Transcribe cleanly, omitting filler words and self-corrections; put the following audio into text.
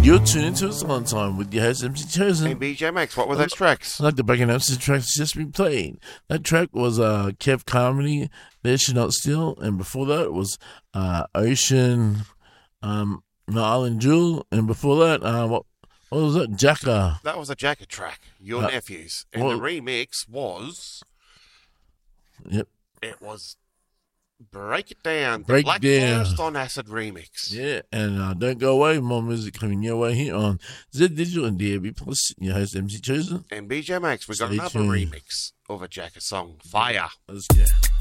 You're tuned into It's On Time with your host, MC Chosen. And BJ Max, what were those tracks? I'd like to announce the tracks just been played. That track was Kev Carmody, There She Not Still, and before that was Ocean, Island Jewel, and before that, what was that? Jacka. That was a Jacka track, Your Nephews. And the remix was... Yep. It was Break It Down, the Break Black Down. Forest on Acid remix. Yeah, and don't go away. More music coming your way here on Z Digital and DAB Plus. Your host, MC Chosen. And BJ Max, we got Stay another tuned. remix of a Jacka song, Fire. Let's go.